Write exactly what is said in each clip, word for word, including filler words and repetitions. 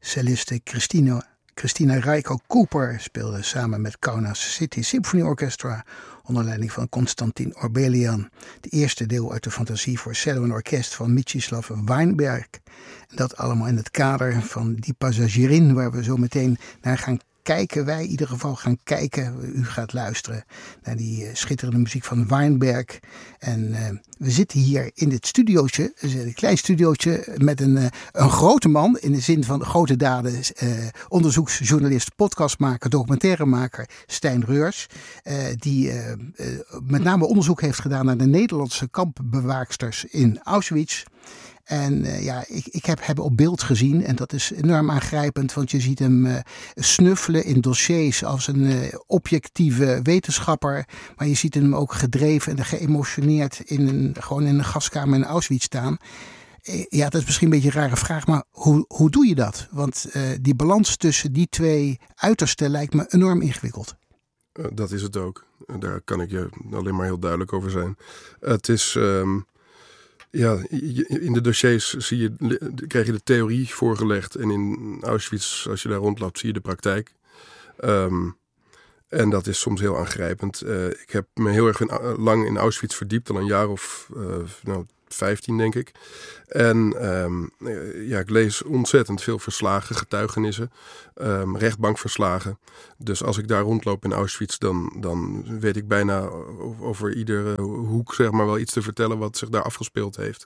Celliste Christina, Christina Raiko Cooper speelde samen met Kaunas City Symphony Orchestra onder leiding van Konstantin Orbelian de eerste deel uit de fantasie voor cello en orkest van Mstislav Weinberg. En dat allemaal in het kader van Die Passagierin, waar we zo meteen naar gaan kijken. Wij in ieder geval gaan kijken. U gaat luisteren naar die uh, schitterende muziek van Weinberg. En uh, we zitten hier in dit studiootje, een klein studiootje met een, uh, een grote man in de zin van grote daden. Uh, onderzoeksjournalist, podcastmaker, documentairemaker Stijn Reurs. Uh, die uh, uh, met name onderzoek heeft gedaan naar de Nederlandse kampbewaaksters in Auschwitz. En uh, ja, ik, ik heb hem op beeld gezien en dat is enorm aangrijpend, want je ziet hem uh, snuffelen in dossiers als een uh, objectieve wetenschapper. Maar je ziet hem ook gedreven en geëmotioneerd in een, gewoon in een gaskamer in Auschwitz staan. Uh, ja, dat is misschien een beetje een rare vraag, maar hoe, hoe doe je dat? Want uh, die balans tussen die twee uitersten lijkt me enorm ingewikkeld. Uh, dat is het ook. Uh, daar kan ik je alleen maar heel duidelijk over zijn. Uh, het is... Um... Ja, in de dossiers zie je, krijg je de theorie voorgelegd. En in Auschwitz, als je daar rondloopt, zie je de praktijk. Um, en dat is soms heel aangrijpend. Uh, ik heb me heel erg in, uh, lang in Auschwitz verdiept. Al een jaar of uh, nou, vijftien, denk ik. En um, ja, ik lees ontzettend veel verslagen, getuigenissen, um, rechtbankverslagen. Dus als ik daar rondloop in Auschwitz, dan, dan weet ik bijna over iedere hoek zeg maar wel iets te vertellen wat zich daar afgespeeld heeft.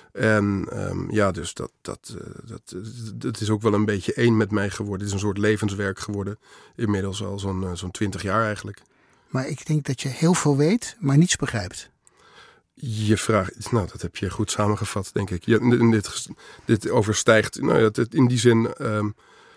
En um, ja, dus dat, dat, uh, dat, dat is ook wel een beetje één met mij geworden. Het is een soort levenswerk geworden. Inmiddels al zo'n, uh, zo'n twintig jaar eigenlijk. Maar ik denk dat je heel veel weet, maar niets begrijpt. Je vraagt, nou dat heb je goed samengevat, denk ik. Je, dit, dit overstijgt, nou ja, in die zin, um,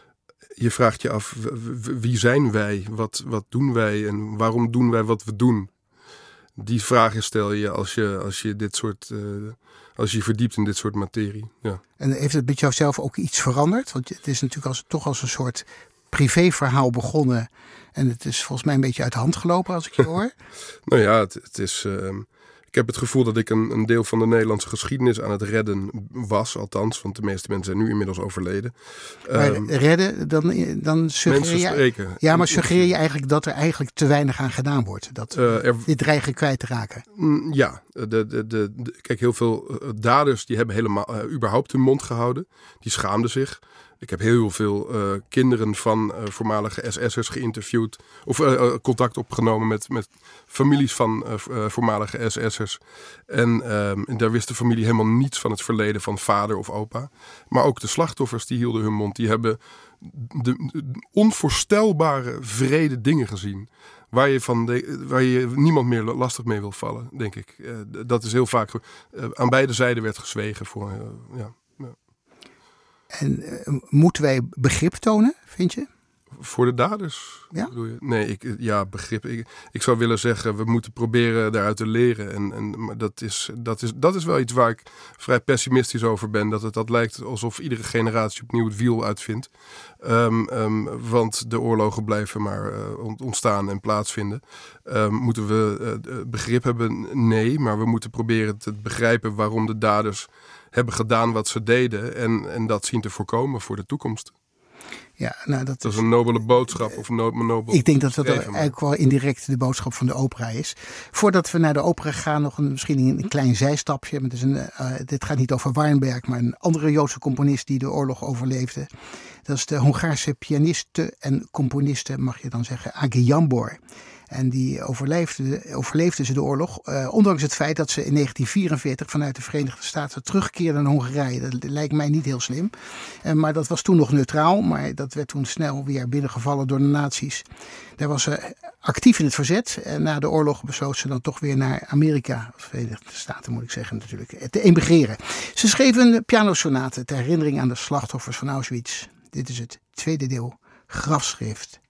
je vraagt je af, wie zijn wij? Wat, wat doen wij? En waarom doen wij wat we doen? Die vragen stel je als je, als je dit soort, uh, als je je verdiept in dit soort materie. Ja. En heeft het met jouzelf ook iets veranderd? Want het is natuurlijk als, toch als een soort privéverhaal begonnen. En het is volgens mij een beetje uit de hand gelopen als ik je hoor. Nou ja, het, het is... Um, Ik heb het gevoel dat ik een, een deel van de Nederlandse geschiedenis aan het redden was. Althans, want de meeste mensen zijn nu inmiddels overleden. Maar um, redden, dan, dan suggereer je... spreken. Ja, maar suggereer je eigenlijk dat er eigenlijk te weinig aan gedaan wordt? Dat uh, er, dit dreigen kwijt te raken? Ja, de, de, de, de, kijk, heel veel daders die hebben helemaal uh, überhaupt hun mond gehouden. Die schaamden zich. Ik heb heel veel uh, kinderen van uh, voormalige S S'ers geïnterviewd. Of uh, contact opgenomen met, met families van uh, voormalige S S'ers. En um, daar wist de familie helemaal niets van het verleden van vader of opa. Maar ook de slachtoffers die hielden hun mond. Die hebben de, de onvoorstelbare wrede dingen gezien. Waar je, van de, waar je niemand meer lastig mee wil vallen, denk ik. Uh, dat is heel vaak... Uh, aan beide zijden werd gezwegen voor... Uh, ja. En uh, moeten wij begrip tonen, vind je? Voor de daders? Ja? Bedoel je? Nee, ik, ja, begrip. Ik, ik zou willen zeggen, we moeten proberen daaruit te leren. En, en, maar dat is, dat, is, dat is wel iets waar ik vrij pessimistisch over ben. Dat het dat lijkt alsof iedere generatie opnieuw het wiel uitvindt. Um, um, want de oorlogen blijven maar uh, ontstaan en plaatsvinden. Um, moeten we uh, begrip hebben? Nee, maar we moeten proberen te begrijpen waarom de daders hebben gedaan wat ze deden. En, en dat zien te voorkomen voor de toekomst. Ja, nou dat, dat is een nobele boodschap. Of no- nobel ik denk dat dat eigenlijk wel indirect de boodschap van de opera is. Voordat we naar de opera gaan, nog een, misschien een klein zijstapje. Het is een, uh, dit gaat niet over Weinberg, maar een andere Joodse componist die de oorlog overleefde. Dat is de Hongaarse pianiste en componiste, mag je dan zeggen, Ági Jambor. En die overleefde, overleefde ze de oorlog. Uh, ondanks het feit dat ze in negentien vierenveertig vanuit de Verenigde Staten terugkeerde naar Hongarije. Dat lijkt mij niet heel slim. Uh, maar dat was toen nog neutraal. Maar dat werd toen snel weer binnengevallen door de nazi's. Daar was ze actief in het verzet. En na de oorlog besloot ze dan toch weer naar Amerika. Of Verenigde Staten moet ik zeggen natuurlijk. Te emigreren. Ze schreef een pianosonate ter herinnering aan de slachtoffers van Auschwitz. Dit is het tweede deel. Grafschrift